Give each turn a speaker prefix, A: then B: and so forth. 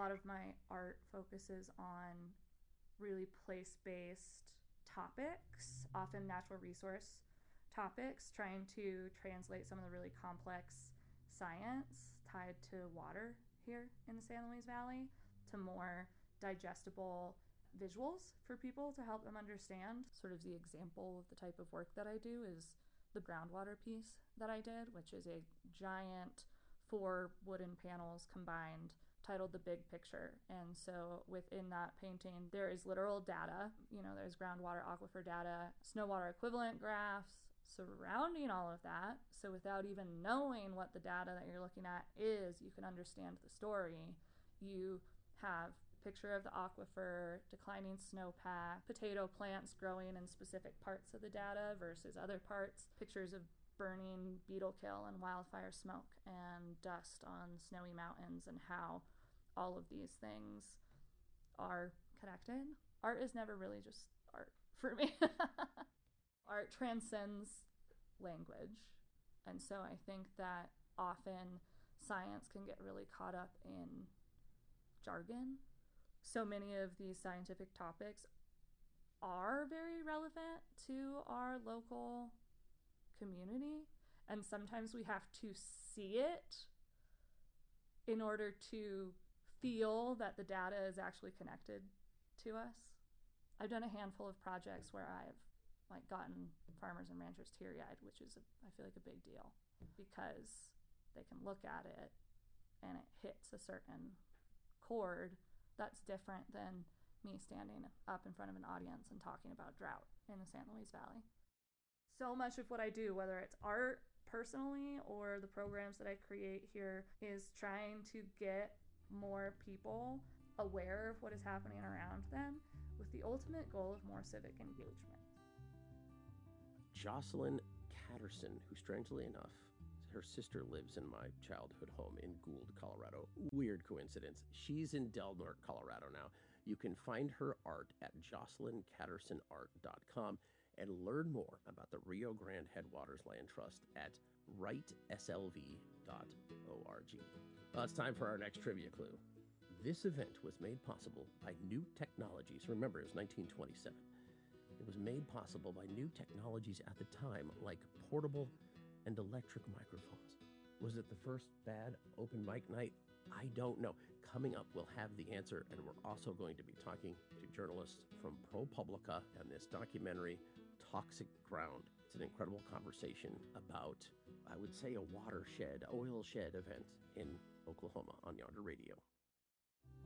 A: lot of my art focuses on really place-based topics, often natural resource topics, trying to translate some of the really complex science tied to water here in the San Luis Valley to more digestible visuals for people to help them understand. Sort of the example of the type of work that I do is the groundwater piece that I did, which is a giant 4 wooden panels combined titled The Big Picture. And so within that painting, there is literal data. There's groundwater aquifer data, snow water equivalent graphs surrounding all of that. So without even knowing what the data that you're looking at is, you can understand the story. You have a picture of the aquifer, declining snowpack, potato plants growing in specific parts of the data versus other parts, pictures of burning beetle kill and wildfire smoke and dust on snowy mountains, and how all of these things are connected. Art is never really just art for me. Art transcends language. And so I think that often science can get really caught up in jargon. So many of these scientific topics are very relevant to our local community, and sometimes we have to see it in order to feel that the data is actually connected to us. I've done a handful of projects where I've gotten farmers and ranchers teary-eyed, which is I feel like a big deal, because they can look at it and it hits a certain chord that's different than me standing up in front of an audience and talking about drought in the San Luis Valley. So much of what I do, whether it's art personally or the programs that I create here, is trying to get more people aware of what is happening around them with the ultimate goal of more civic engagement.
B: Jocelyn Catterson, who strangely enough, her sister lives in my childhood home in Gould, Colorado. Weird coincidence. She's in Del Norte, Colorado now. You can find her art at jocelyncattersonart.com and learn more about the Rio Grande Headwaters Land Trust at rightslv.org. Well, it's time for our next trivia clue. This event was made possible by new technologies. Remember, it was 1927. It was made possible by new technologies at the time, like portable and electric microphones. Was it the first bad open mic night? I don't know. Coming up, we'll have the answer, and we're also going to be talking to journalists from ProPublica and this documentary, Toxic Ground. It's an incredible conversation about, I would say, a watershed, oil shed event in Oklahoma on Yonder Radio.